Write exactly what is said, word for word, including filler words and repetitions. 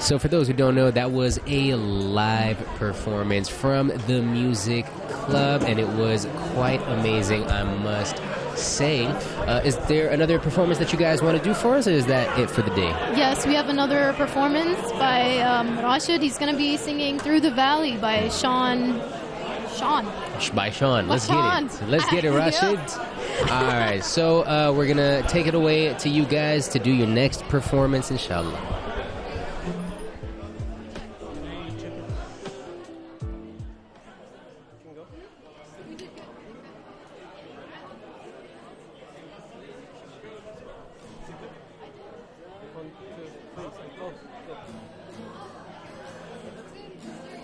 So for those who don't know, that was a live performance from the Music Club, and it was quite amazing, I must say. Uh, is there another performance that you guys want to do for us, or is that it for the day? Yes, we have another performance by um, Rashid. He's going to be singing Through the Valley by Sean. Sean. By Sean. Let's Sean. get it. Let's get it, Rashid. All right, so uh, we're going to take it away to you guys to do your next performance, inshallah.